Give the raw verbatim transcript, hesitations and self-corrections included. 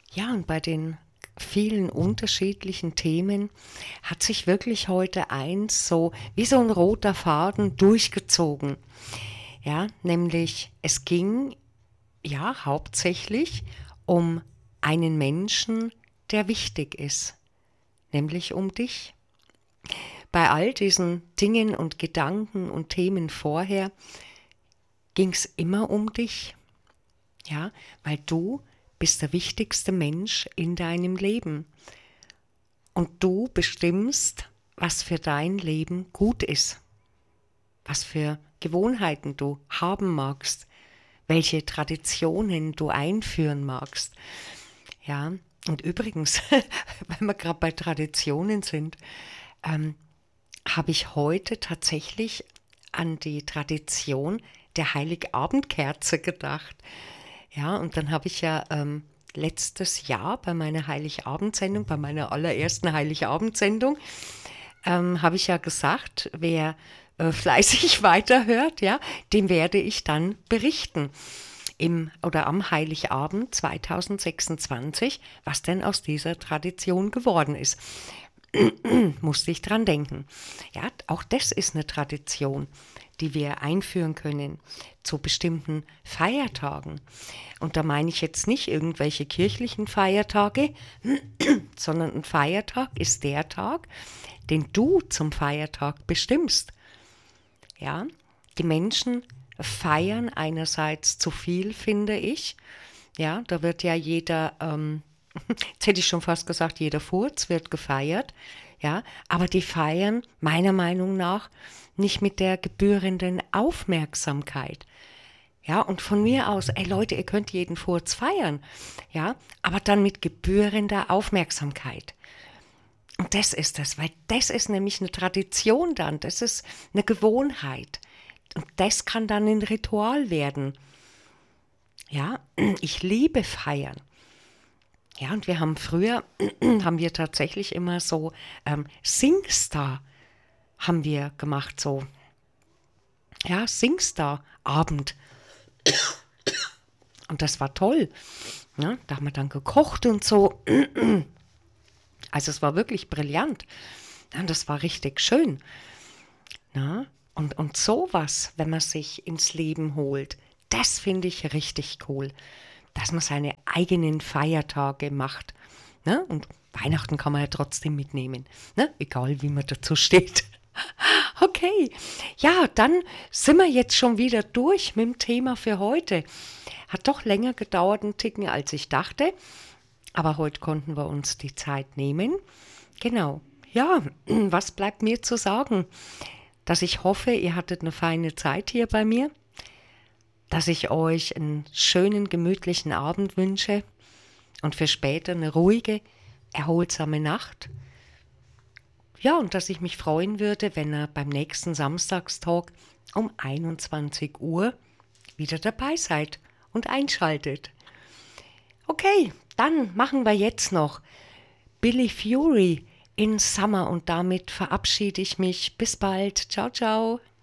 Ja, und bei den vielen unterschiedlichen Themen hat sich wirklich heute eins so wie so ein roter Faden durchgezogen. Ja, nämlich es ging ja hauptsächlich um einen Menschen, der wichtig ist, nämlich um dich. Bei all diesen Dingen und Gedanken und Themen vorher ging es immer um dich. Ja, weil du bist der wichtigste Mensch in deinem Leben. Und du bestimmst, was für dein Leben gut ist, was für Gewohnheiten du haben magst, welche Traditionen du einführen magst. Ja, und übrigens, wenn wir gerade bei Traditionen sind, ähm, habe ich heute tatsächlich an die Tradition der Heiligabendkerze gedacht. Ja, und dann habe ich ja ähm, letztes Jahr bei meiner Heiligabendsendung, bei meiner allerersten Heiligabendsendung, ähm, habe ich ja gesagt, wer äh, fleißig weiterhört, ja, dem werde ich dann berichten im oder am Heiligabend zwanzig sechsundzwanzig, was denn aus dieser Tradition geworden ist. Musste ich dran denken. Ja, auch das ist eine Tradition, die wir einführen können zu bestimmten Feiertagen. Und da meine ich jetzt nicht irgendwelche kirchlichen Feiertage, sondern ein Feiertag ist der Tag, den du zum Feiertag bestimmst. Ja, die Menschen feiern einerseits zu viel, finde ich. Ja, da wird ja jeder, ähm, jetzt hätte ich schon fast gesagt, jeder Furz wird gefeiert. Ja, aber die feiern meiner Meinung nach nicht mit der gebührenden Aufmerksamkeit. Ja, und von mir aus, ey Leute, ihr könnt jeden Furz feiern. Ja, aber dann mit gebührender Aufmerksamkeit. Und das ist das, weil das ist nämlich eine Tradition dann, das ist eine Gewohnheit. Und das kann dann ein Ritual werden. Ja, ich liebe Feiern. Ja, und wir haben früher, haben wir tatsächlich immer so ähm, Singstar haben wir gemacht, so, ja, Singstar-Abend. Und das war toll. Ja, da haben wir dann gekocht und so. Also es war wirklich brillant. Ja, und das war richtig schön. Ja, und, und sowas, wenn man sich ins Leben holt, das finde ich richtig cool. Dass man seine eigenen Feiertage macht. Ne? Und Weihnachten kann man ja trotzdem mitnehmen. Ne? Egal, wie man dazu steht. Okay, ja, dann sind wir jetzt schon wieder durch mit dem Thema für heute. Hat doch länger gedauert, ein Ticken, als ich dachte. Aber heute konnten wir uns die Zeit nehmen. Genau. Ja, was bleibt mir zu sagen? Dass ich hoffe, ihr hattet eine feine Zeit hier bei mir. Dass ich euch einen schönen, gemütlichen Abend wünsche. Und für später eine ruhige, erholsame Nacht. Ja, und dass ich mich freuen würde, wenn ihr beim nächsten Samstagstalk um einundzwanzig Uhr wieder dabei seid und einschaltet. Okay, dann machen wir jetzt noch Billy Fury in Summer und damit verabschiede ich mich. Bis bald. Ciao, ciao.